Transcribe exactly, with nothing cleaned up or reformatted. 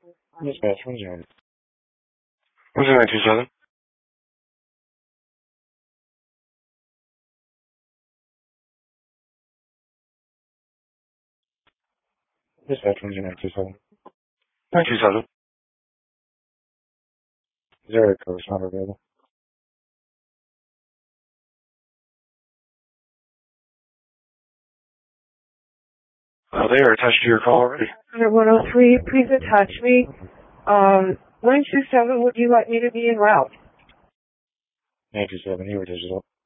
Dispatch, what's your name? What's your nine two seven? Dispatch, what's your name? two seven. nine two seven. Is there a correspondent available? Uh, they are attached to your call already. one oh three, please attach me. Um, nine two seven, would you like me to be en route? nine two seven, you were digital.